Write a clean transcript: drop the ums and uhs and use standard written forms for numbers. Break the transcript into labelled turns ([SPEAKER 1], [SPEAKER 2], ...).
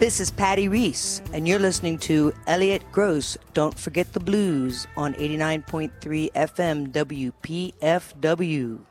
[SPEAKER 1] This is Patty Reese, and you're listening to Elliot Gross, Don't Forget the Blues, on 89.3 FM WPFW.